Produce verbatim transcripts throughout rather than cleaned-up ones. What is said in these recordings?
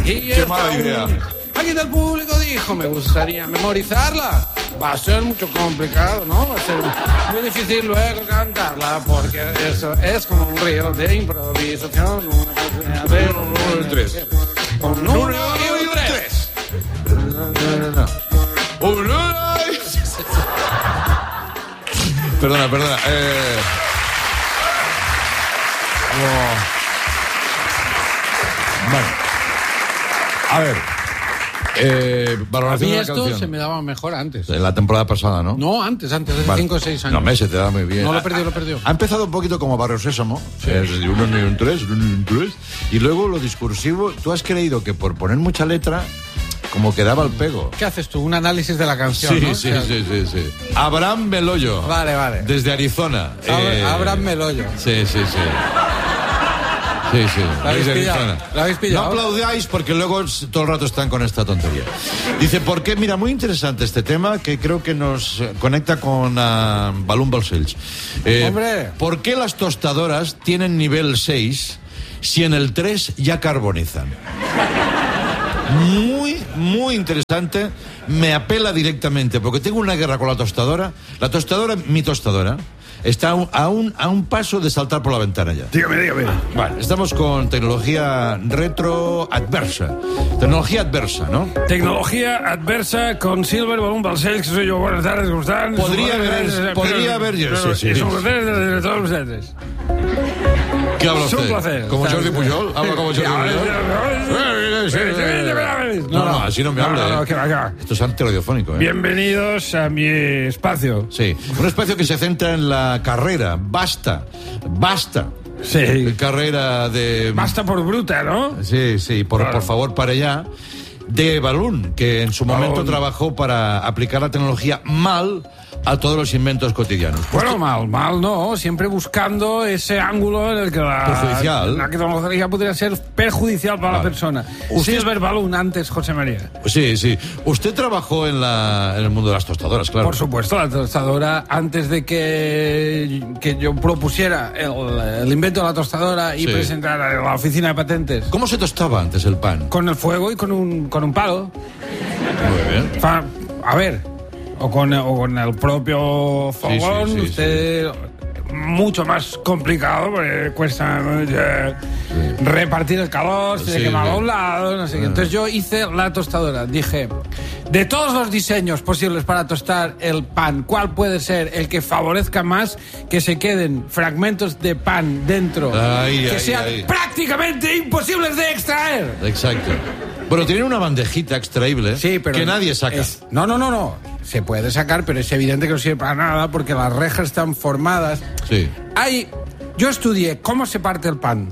Qué mala idea. Alguien del público dijo, me gustaría memorizarla. Va a ser mucho complicado, ¿no? Va a ser muy difícil luego cantarla, porque eso es como un río de improvisación. Una canción de uno, uno y tres. Con uno y un tres. Uno y... Perdona, perdona. Eh... Oh. Bueno. A ver. Eh, A valoración mí de la esto canción. se me daba mejor antes. En la temporada pasada, ¿no? No, antes, antes, hace Vale. cinco o seis años. No, me se te da muy bien. No, lo perdió, lo perdió. Ha empezado un poquito como Barrio Sésamo, es de uno y un tres, uno y un tres, y luego lo discursivo, tú has creído que por poner mucha letra, como que daba el pego. ¿Qué haces tú? Un análisis de la canción, Sí, ¿no? sí, O sea, sí, sí, sí. Abraham Meloyo. Vale, vale. Desde Arizona. Abra- Eh, Abraham Meloyo. Sí, sí, sí. Sí, sí. ¿La habéis desde pillado? Arizona. ¿La habéis pillado? No aplaudáis porque luego s- todo el rato están con esta tontería. Dice, ¿por qué? Mira, muy interesante este tema que creo que nos eh, conecta con uh, Balloon Balcells. Eh, ¡Hombre! ¿Por qué las tostadoras tienen nivel seis si en el tres ya carbonizan? Muy, muy interesante. Me apela directamente porque tengo una guerra con la tostadora. La tostadora, mi tostadora, está a un, a un, a un paso de saltar por la ventana ya. Dígame, dígame. Vale, estamos con tecnología retro adversa. Tecnología adversa, ¿no? Tecnología adversa con Silver Balloon Balcells, que soy yo. Buenas tardes, ¿cómo están? Podría haber- podría haber- sí, sí. Es un placer de todos ustedes. ¿Qué habla Es un usted? placer. ¿Como Jordi Pujol? ¿Habla como Jordi Pujol? No, no, así no me hable. No, no, ¿eh? que va, que va. Esto es antiradiofónico, ¿eh? Bienvenidos a mi espacio. Sí, un espacio que se centra en la carrera. Basta, basta. Sí. Carrera de... Basta por bruta, ¿no? Sí, sí, por, Claro. por favor, para allá. De Balloon, que en su momento Balloon. trabajó para aplicar la tecnología mal a todos los inventos cotidianos. Bueno, mal, mal no, siempre buscando ese ángulo en el que la, Perjudicial. la tecnología podría ser perjudicial para la Vale. persona. Usted- Silver Balloon antes, José María. Sí, sí. Usted trabajó en, la, en el mundo de las tostadoras, claro. Por supuesto, la tostadora, antes de que, que yo propusiera el, el invento de la tostadora y Sí. presentara en la oficina de patentes, ¿Cómo se tostaba antes el pan? con el fuego y con un, con un palo. Muy bien. Fa- A ver, o con, o con el propio fogón, sí, sí, usted... Mucho más complicado porque cuesta, ¿no? Ya, repartir el calor, se Sí, quemaba sí. a un lado, no sé qué. Entonces yo hice la tostadora. Dije, de todos los diseños posibles para tostar el pan, ¿cuál puede ser el que favorezca más que se queden fragmentos de pan dentro Ay, que ay, sean ay. prácticamente imposibles de extraer? Exacto. Bueno, tienen una bandejita extraíble Sí, pero que nadie saca. es- no, no, no, no. Se puede sacar, pero es evidente que no sirve para nada porque las rejas están formadas. Sí. Hay, yo estudié cómo se parte el pan,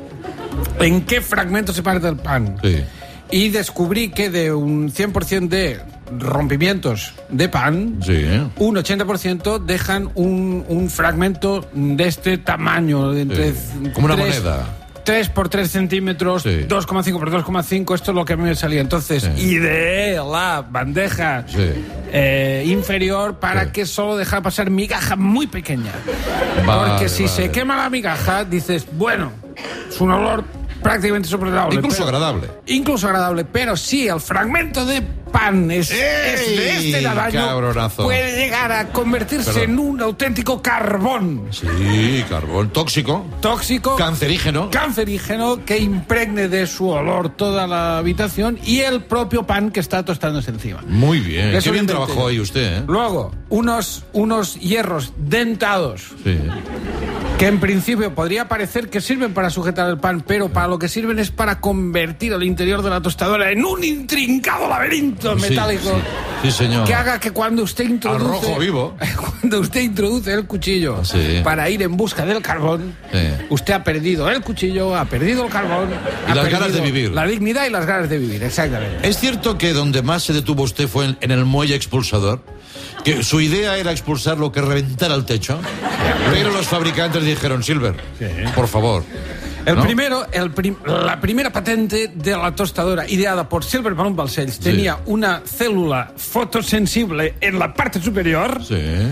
en qué fragmento se parte el pan, Sí. y descubrí que de un cien por ciento de rompimientos de pan, Sí, ¿eh? un ochenta por ciento dejan un, un fragmento de este tamaño, de entre Sí. Como una tres- moneda. tres por tres centímetros, Sí. dos coma cinco por dos coma cinco, esto es lo que a mí me salía. Entonces, Sí. ideé la bandeja Sí. eh, inferior para Sí. que solo dejara pasar migaja muy pequeña. Vale, Porque si vale. se quema la migaja, dices, bueno, es un olor prácticamente insoportable. Incluso pero- agradable. Incluso agradable, pero si el fragmento de pan es, es de ¡Ey! este tamaño, Cabronazo. puede llegar a convertirse Perdón. en un auténtico carbón Sí, carbón tóxico, tóxico, cancerígeno. cancerígeno, que impregne de su olor toda la habitación y el propio pan que está tostándose encima. Muy bien. Eso Qué bien lo inventé. trabajó ahí usted, ¿eh? Luego, unos, unos hierros dentados Sí. que en principio podría parecer que sirven para sujetar el pan, pero para lo que sirven es para convertir el interior de la tostadora en un intrincado laberinto Sí, metálico. Sí, sí, señor. Que haga que cuando usted introduce... rojo vivo. Cuando usted introduce el cuchillo Sí. para ir en busca del carbón, Sí. usted ha perdido el cuchillo, ha perdido el carbón... Y ha las ganas perdido de vivir. La dignidad y las ganas de vivir, exactamente. ¿Es cierto que donde más se detuvo usted fue en, en el muelle expulsador? Que su idea era expulsar lo que reventara el techo, pero los fabricantes dijeron, Silver, por favor. El ¿no? primero, el prim- la primera patente de la tostadora, ideada por Silver Balloon Balcells, tenía una célula fotosensible en la parte superior Sí.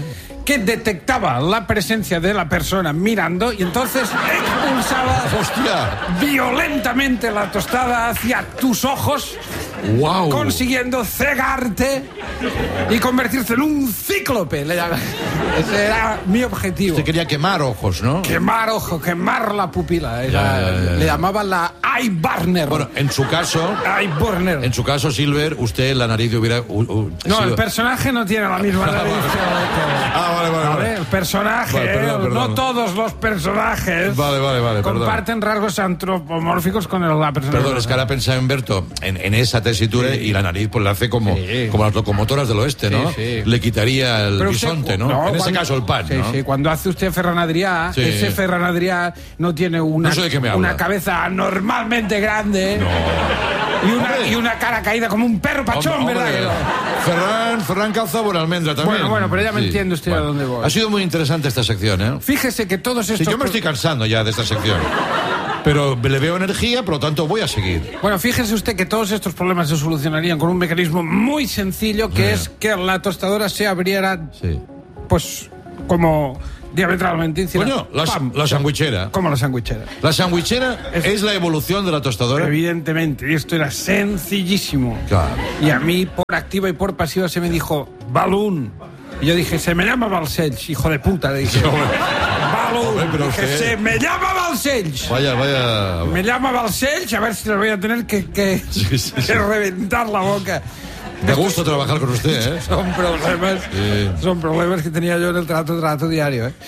que detectaba la presencia de la persona mirando y entonces expulsaba ¡Hostia! violentamente la tostada hacia tus ojos, ¡Wow! consiguiendo cegarte y convertirse en un cíclope. Le llamaba. Ese era mi objetivo. Usted quería quemar ojos, ¿no? Quemar ojo, quemar la pupila. Era, Ya, ya, ya. Le llamaban la eye burner. Bueno, en su caso, Eye burner. en su caso, Silver, usted la nariz hubiera... Uh, uh, No, sido- el personaje no tiene la misma nariz que- Ah, vale, vale, ¿vale? vale. El personaje, Vale, perdón, eh, perdón. no todos los personajes Vale, vale, vale, perdón. comparten rasgos antropomórficos con el- la persona. Perdón, es que ahora pensaba en Berto, en, en esa tesitura y la nariz pues la hace como, Sí. como las locomotoras del oeste, ¿no? Sí, sí. Le quitaría el Pero usted- bisonte, ¿no? En ese cuando- caso el pan, sí, ¿no? sí, cuando hace usted Ferran Adrià, Sí. ese Ferran Adrià no tiene una, No sé de qué me habla. una cabeza anormalmente grande y, una, Hombre. y una cara caída como un perro pachón, Hombre, ¿verdad? hombre, que no? Ferran, Ferran calza por almendra también. Bueno, bueno, pero ya me entiende usted a dónde voy. Ha sido muy interesante esta sección, ¿eh? Fíjese que todos Sí, estos... yo me estoy cansando ya de esta sección. Pero le veo energía, por lo tanto voy a seguir. Bueno, fíjese usted que todos estos problemas se solucionarían con un mecanismo muy sencillo, que Sí. es que la tostadora se abriera, Sí. pues, como diametralmente. hiciera Coño, la, ¡pam! la sandwichera. Como la sandwichera. La sandwichera es, Es- la evolución de la tostadora. Evidentemente, y esto era sencillísimo. Claro. Y a mí, por activa y por pasiva, se me dijo, Balún. Y yo dije, se me llama Balcells, hijo de puta, le dije. Balún. Hombre, pero Dije, usted- se me llama Balcells. Vaya, vaya. Me llama Balcells, a ver si le voy a tener que, que, Sí, sí, sí. que reventar la boca. Me gusta trabajar con usted, ¿eh? Son problemas, Sí. son problemas que tenía yo en el trato, trato diario, ¿eh?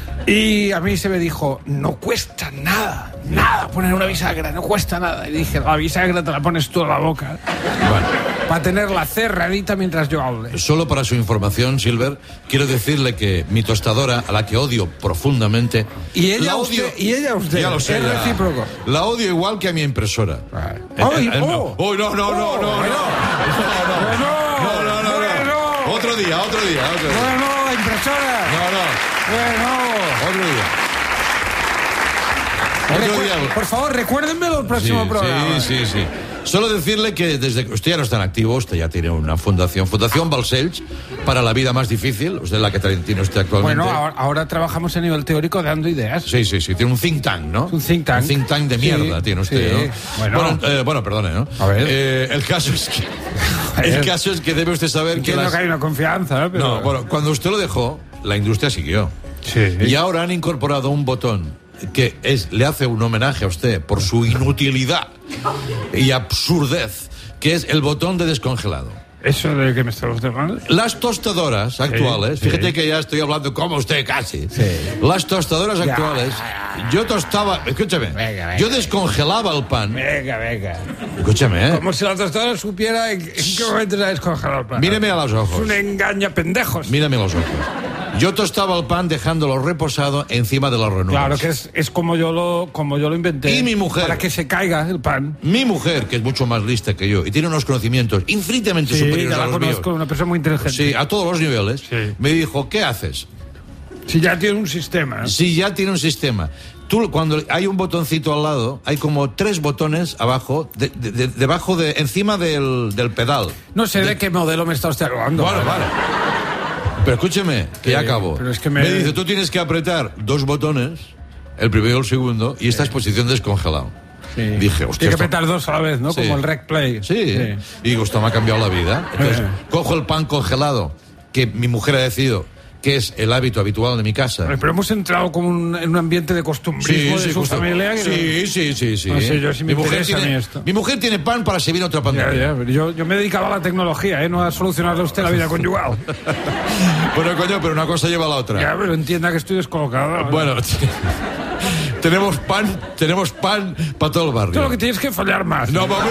Y a mí se me dijo, no cuesta nada, nada poner una bisagra, no cuesta nada. Y dije, la bisagra te la pones tú a la boca, Bueno, para tenerla cerradita mientras yo hable. solo para su información, Silver, quiero decirle que mi tostadora, a la que odio profundamente... Y ella la a odio, usted, y ella a usted, Ya lo sé, es ya. recíproco. La odio igual que a mi impresora. Ay, Eh, eh, eh, oh. no. Oh, no, no, no, no, no. Bueno, No, no, no, no. bueno. Otro día, otro día, otro día. Bueno, la impresora. No, no, Bueno. otro día. Otro Recu- día. Por favor, recuérdenmelo el próximo Sí, programa. Sí, sí, sí. Solo decirle que desde que usted ya no está en activo, usted ya tiene una fundación, Fundación Balcells, para la vida más difícil, usted es la que tiene usted actualmente. Bueno, ahora, ahora trabajamos a nivel teórico dando ideas. Sí, sí, sí, tiene un think tank, ¿no? Un think tank. Un think tank de Sí, mierda tiene usted, sí. ¿no? Bueno. bueno, eh, bueno, perdone, ¿no? A ver. Eh, el caso es que... El caso es que debe usted saber que Entiendo las... que hay una confianza, ¿eh? Pero... No, bueno, cuando usted lo dejó, la industria siguió. Sí. Y ahora han incorporado un botón que es, le hace un homenaje a usted por su inutilidad y absurdez, que es el botón de descongelado. ¿Eso de que me está usted hablando? Las tostadoras actuales, sí. fíjate que ya estoy hablando como usted casi. Sí. Las tostadoras Ya, actuales, ya, ya. yo tostaba, escúchame, Venga, venga. yo descongelaba el pan. Venga, venga. Escúchame, ¿eh? Como si la tostadora supiera en, en qué momento se ha descongelado el pan. Míreme a los Es ojos. un engaña pendejos. Mírame a los ojos. Yo tostaba el pan dejándolo reposado encima de las ranuras. Claro que es, es como yo lo como yo lo inventé. Y mi mujer. Para que se caiga el pan. Mi mujer, que es mucho más lista que yo y tiene unos conocimientos infinitamente Sí, superiores ya a la los conozco, míos, una persona muy inteligente. sí, a todos los niveles, Sí. me dijo, ¿qué haces? Si ya tiene un sistema. ¿eh? Si ya tiene un sistema. Tú, cuando hay un botoncito al lado, hay como tres botones abajo, de- de- de- debajo de, encima del, del pedal. No sé de, qué modelo me está usted hablando. Bueno, vale. Pero escúcheme, que ya Sí, acabo. pero es que me- dice, tú tienes que apretar dos botones, el primero y el segundo, y estás en posición descongelado. Sí. Dije, hostia. Tiene que esto- apretar dos a la vez, ¿no? Sí. Como el rec play. Sí. Y digo, esto me ha cambiado la vida. Entonces, Eh. cojo el pan congelado, que mi mujer ha decidido que es el hábito habitual de mi casa. Pero hemos entrado como un- en un ambiente de costumbrismo de su justo. familia. que- Sí, sí, sí, sí. No sé, yo sí me mi, mujer interesa a mí tiene, esto. mi mujer tiene pan para servir otra Ya, pandemia. ya, pero yo, yo me he dedicado a la tecnología, ¿eh? No a solucionarle a usted la vida conyugal. Bueno, coño, pero una cosa lleva a la otra. Ya, pero entienda que estoy descolocado. Bueno, tenemos pan, tenemos pan para todo el Tú barrio. lo que tienes que fallar más. No, hombre.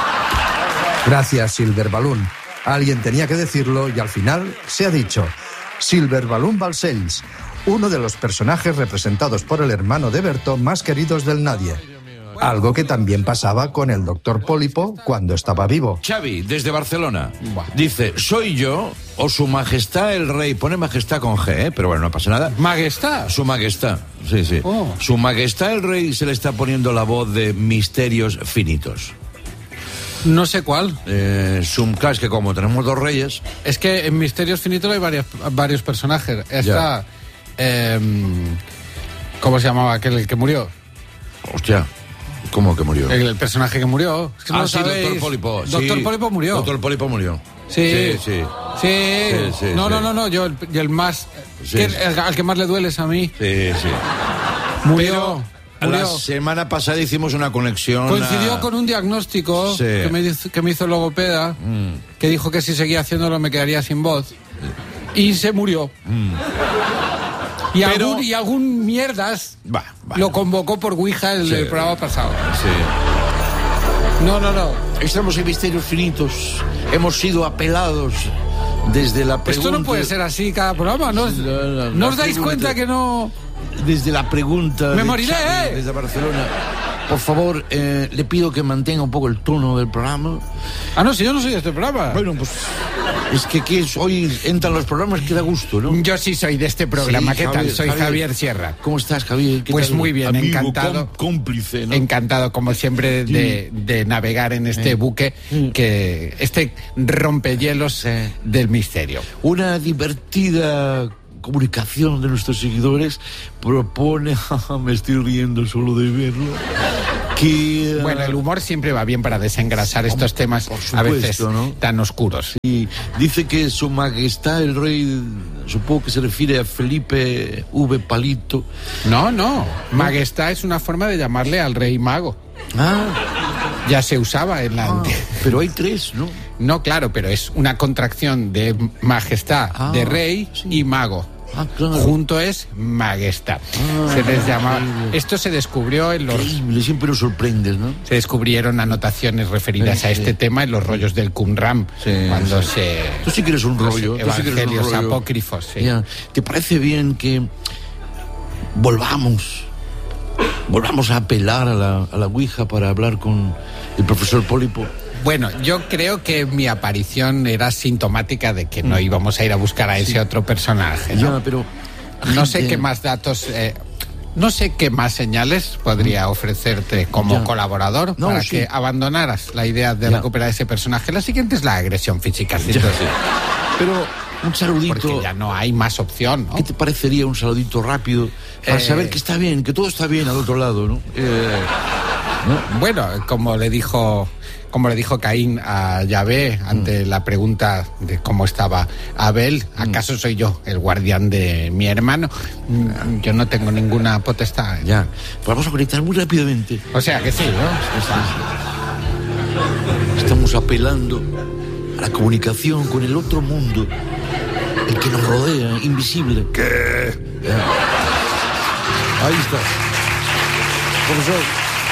Gracias, Silver Balloon. Alguien tenía que decirlo y al final se ha dicho. Silver Balloon Balcells, uno de los personajes representados por el hermano de Berto más queridos del nadie. Algo que también pasaba con el doctor Pólipo cuando estaba vivo. Xavi, desde Barcelona, dice, soy yo o su majestad el rey, pone majestad con G, ¿eh? Pero bueno, no pasa nada. Majestad. Su majestad, sí, sí. Oh. Su majestad el rey se le está poniendo la voz de misterios finitos. No sé cuál. Eh, Sumcas, que como tenemos dos reyes... Es que en Misterios Finitos hay varios, varios personajes. Está... Eh, ¿Cómo se llamaba aquel el que murió? Hostia, ¿cómo que murió? El, el personaje que murió. Es que no ah, lo sí, sabéis. Doctor Pólipo. Doctor sí, Pólipo murió. Doctor Pólipo murió. Sí, sí. Sí, sí. sí, sí no, sí. no, no, no, yo el, el más... Sí, que, sí. El, al que más le duele es a mí. Sí, sí. Murió. Pero murió. la semana pasada hicimos una conexión... Coincidió a... con un diagnóstico sí. que, me hizo, que me hizo logopeda, mm. que dijo que si seguía haciéndolo me quedaría sin voz. Y se murió. Mm. Y, Pero... algún, y algún mierdas va, va. lo convocó por Ouija el, sí. el programa pasado. Sí. No, no, no. Estamos en Misterios Finitos. Hemos sido apelados desde la pregunta... Esto no puede ser así cada programa, ¿no? La, la, ¿No la os dais pregunta... cuenta que no...? Desde la pregunta... ¡Me moriré, Xavi, eh! Desde Barcelona. Por favor, eh, le pido que mantenga un poco el tono del programa. Ah, no, si yo no soy de este programa. Bueno, pues... Es que aquí es, hoy entran los programas que da gusto, ¿no? Yo sí soy de este programa. Sí, ¿Qué Javier, tal? Soy Javier. Javier Sierra. ¿Cómo estás, Javier? ¿Qué Pues tal? muy bien, Amigo, encantado. Com- cómplice, ¿no? Encantado, como siempre, de, de navegar en este eh. buque, que este rompehielos eh, del misterio. Una divertida comunicación de nuestros seguidores propone, me estoy riendo solo de verlo, que... Uh, bueno, el humor siempre va bien para desengrasar estos temas supuesto, a veces ¿no? tan oscuros. Y dice que su majestad, el rey, supongo que se refiere a Felipe V. Palito. No, no, majestad es una forma de llamarle al rey mago. Ah, ya se usaba en la... ah pero hay tres, ¿no? No, claro, pero es una contracción de majestad, ah, de rey sí. y mago. Ah, claro. Junto es majestad. Ah, se les llama. Increíble. Esto se descubrió en los. Increíble, siempre nos sorprendes, ¿no? Se descubrieron anotaciones referidas sí, a este sí. tema en los rollos del Qumran. Sí, cuando sí. se. Tú sí que eres un rollo. Evangelios sí rollo. apócrifos. Sí. Ya. ¿Te parece bien que volvamos? Volvamos a apelar a la, a la Ouija para hablar con el profesor Pólipo. Bueno, yo creo que mi aparición era sintomática de que no íbamos a ir a buscar a ese sí. otro personaje, ¿no? Ya, pero... No sé qué más datos... Eh, no sé qué más señales podría ofrecerte como ya. colaborador no, para sí. que abandonaras la idea de ya. recuperar ese personaje. La siguiente es la agresión física. ¿sí? Ya, sí. Pero un saludito... Porque ya no hay más opción, ¿no? ¿Qué te parecería un saludito rápido para eh... saber que está bien, que todo está bien al otro lado, ¿no? Eh... ¿no? Bueno, como le dijo... Como le dijo Caín a Yahvé ante mm. la pregunta de cómo estaba Abel, ¿acaso soy yo el guardián de mi hermano? Yo no tengo ninguna potestad. Ya, pues vamos a conectar muy rápidamente. O sea que sí, ¿no? Sí, sí. Estamos apelando a la comunicación con el otro mundo, el que nos rodea, invisible. ¿Qué? Ya. Ahí está. Profesor.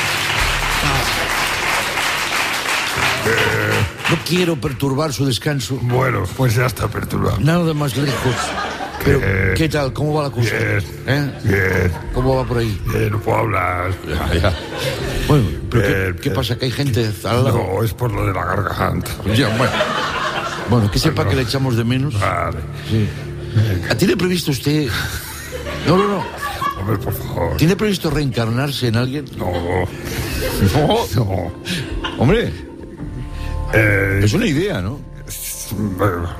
No quiero perturbar su descanso. Bueno, pues ya está perturbado. Nada más lejos. Pero, ¿qué, ¿qué tal? ¿Cómo va la cosa? Bien, ¿Eh? bien. ¿Cómo va por ahí? Bien, no puedo hablar. Ya, ya. Bueno, ¿pero bien, qué, ¿qué pasa? ¿Que hay gente al lado? No, es por lo de la garganta. Ya, bueno. Bueno, que sepa bueno. que le echamos de menos. Vale. Sí. ¿Tiene previsto usted...? No, no, no. Hombre, por favor. ¿Tiene previsto reencarnarse en alguien? No. No. No. Hombre... Eh, es una idea, ¿no? Bueno.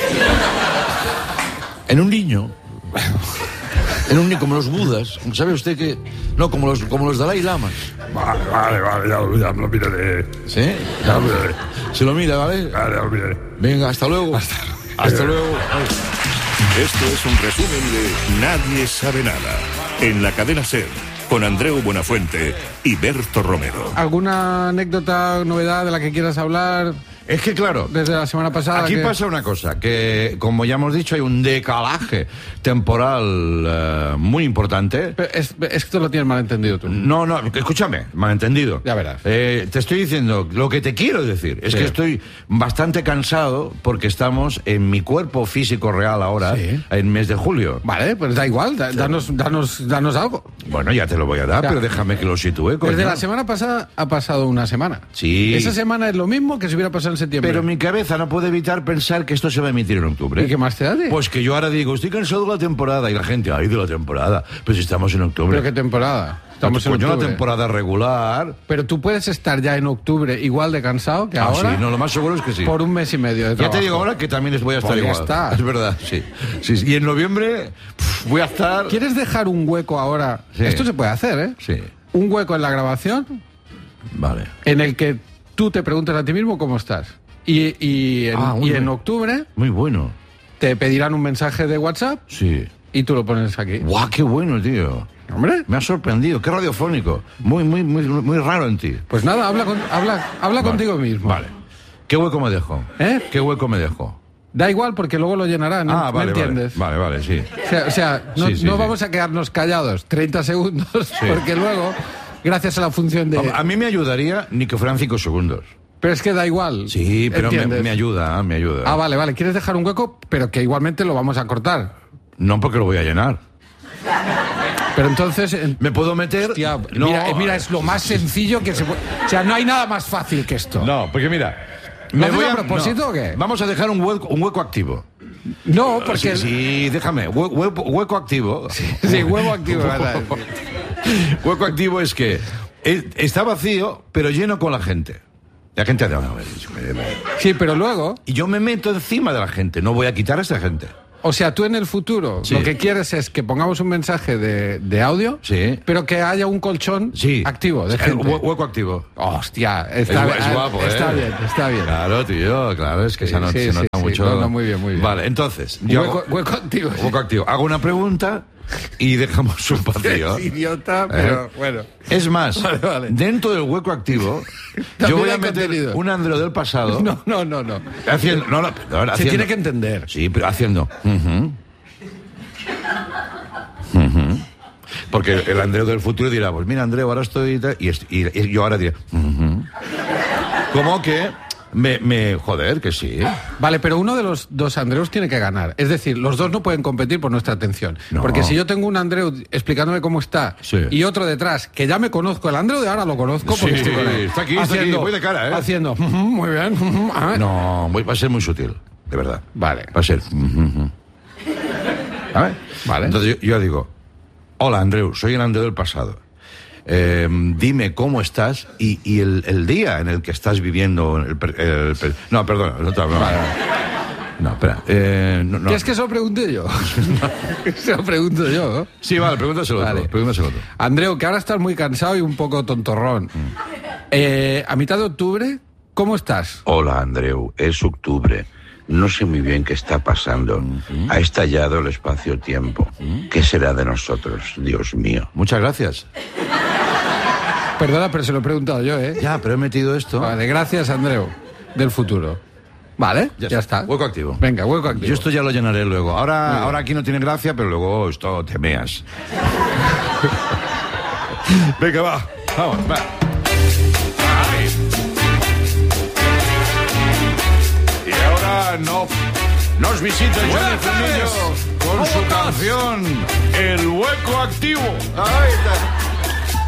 En un niño. En un niño, como los budas. ¿Sabe usted que...? No, como los, como los Dalai Lamas. Vale, vale, vale, ya, ya lo miraré. ¿Sí? Ya lo miraré. ¿Se lo mira, vale? Vale, ya lo miraré. Venga, hasta luego. Hasta, hasta luego. Esto es un resumen de Nadie sabe nada. En la cadena SER. Con Andreu Buenafuente y Berto Romero. ¿Alguna anécdota, novedad de la que quieras hablar? Es que claro, desde la semana pasada. Aquí que... pasa una cosa, que como ya hemos dicho, hay un decalaje temporal uh, muy importante. Pero es, es que tú lo tienes mal entendido tú. No, no, escúchame, mal entendido. Ya verás. Eh, te estoy diciendo, lo que te quiero decir es sí. que estoy bastante cansado porque estamos en mi cuerpo físico real ahora, sí. en mes de julio. Vale, pues da igual, da, danos, danos, danos algo. Bueno, ya te lo voy a dar, ya. pero déjame que lo sitúe. Coño. Desde la semana pasada ha pasado una semana. Sí. Esa semana es lo mismo que si hubiera pasado en septiembre. Pero mi cabeza no puede evitar pensar que esto se va a emitir en octubre. ¿Y qué más te da? Pues que yo ahora digo, estoy cansado de la temporada. Y la gente, ay, de la temporada. Pero si estamos en octubre. ¿Pero qué temporada? Estamos en Pues yo una octubre. temporada regular. Pero tú puedes estar ya en octubre igual de cansado que Ah, ahora. sí, no, lo más seguro es que sí. Por un mes y medio de Ya trabajo. te digo ahora que también les voy a estar Pues ya igual. está. Es verdad, sí. sí. sí. Y en noviembre pf, voy a estar... ¿Quieres dejar un hueco ahora? Sí. Esto se puede hacer, ¿eh? Sí, Un hueco en la grabación vale. en el que tú te preguntes a ti mismo cómo estás. Y, y, en, Ah, muy y en bien. octubre Muy bueno. te pedirán un mensaje de WhatsApp Sí. y tú lo pones aquí. ¡Guau, qué bueno, tío! Hombre, Me ha sorprendido, qué radiofónico. Muy, muy, muy, muy raro en ti. pues nada, habla, con- habla, habla Vale. contigo mismo. Vale. ¿Qué hueco me dejo? ¿Eh? ¿Qué hueco me dejo? Da igual porque luego lo llenarán, ¿no? Ah, vale, ¿Me entiendes? vale. Vale, vale, sí. O sea, o sea, no, Sí, sí, no sí. vamos a quedarnos callados treinta segundos porque luego, gracias a la función de... A mí me ayudaría ni que fueran cinco segundos. Pero es que da igual. Sí, pero me, ¿entiendes? me ayuda, me ayuda. Ah, vale, vale. ¿Quieres dejar un hueco? Pero que igualmente lo vamos a cortar. No porque lo voy a llenar. Pero entonces... en- Me puedo meter... Hostia, No, mira, eh, mira, es lo más sencillo que se puede... O sea, no hay nada más fácil que esto. No, porque mira... ¿Lo haces a propósito no. o qué? Vamos a dejar un hueco, un hueco activo. No, porque... Sí, sí, déjame. Hue- hueco, hueco activo. Sí, huevo activo, ¿verdad? Hueco activo es que eh, está vacío, pero lleno con la gente. La gente hace... Sí, pero luego... Y yo me meto encima de la gente. No voy a quitar a esa gente. O sea, tú en el futuro Sí. lo que quieres es que pongamos un mensaje de, de audio, Sí. pero que haya un colchón Sí. activo de El gente. hue- hueco activo. Hostia, Es, está, gu- es guapo, ¿eh? está bien, está bien. Claro, tío, claro, es que Sí, se, nota- sí, se sí, nota sí. mucho. No, no, muy bien, muy bien. Vale, entonces. yo Hueco, hago- hueco activo. hueco activo. Hago una pregunta y dejamos un vacío. Es idiota, pero ¿Eh? bueno. Es más, Vale, vale. dentro del hueco activo, yo También voy a hay meter contenido. un Andreo del pasado. No, no, no, no. Haciendo. No, no, no, Se haciendo- tiene que entender. Sí, pero haciendo. ujú, ujú. Porque el Andreu del futuro dirá, pues mira, Andreu, ahora estoy... y tal, Y, est- y- y yo ahora diré... ujú. Como que me, me... Joder, que sí. Vale, pero uno de los dos Andreus tiene que ganar. Es decir, los dos no pueden competir por nuestra atención. No. Porque si yo tengo un Andreu explicándome cómo está Sí. y otro detrás, que ya me conozco, el Andreu de ahora lo conozco porque Sí, estoy con él. está aquí, está aquí, voy de cara, ¿eh? Haciendo, "Ujú, muy bien. ujú, ah". No, voy- va a ser muy sutil, de verdad. Vale. Va a ser... ujú, ujú. ¿Vale? Vale. Entonces yo, yo digo, hola Andreu, soy el Andreu del pasado. Eh, dime cómo estás y, y el, el día en el que estás viviendo... El, per- el per- no, perdona. No, no, no, no, espera. Eh, no, no. ¿Quieres que se lo pregunte yo? Se lo pregunto yo, ¿no? Sí, vale, pregúntaselo Vale. tú, pregúntaselo tú. Andreu, que ahora estás muy cansado y un poco tontorrón. Eh, a mitad de octubre, ¿cómo estás? Hola, Andreu. Es octubre. No sé muy bien qué está pasando. Ha estallado el espacio-tiempo. ¿Qué será de nosotros, Dios mío? Muchas gracias. Perdona, pero se lo he preguntado yo, ¿eh? Ya, pero he metido esto. Vale, gracias, Andreu, del futuro. Vale, ya, está. Hueco activo. Venga, hueco activo. Yo esto ya lo llenaré luego. Ahora, ahora aquí no tiene gracia, pero luego esto te meas. Venga, va. Vamos, va. Ahí. Y ahora no, nos visita Johnny Buenas tardes. Fernillo con ¿Cómo su estás? canción El Hueco Activo. Ahí está.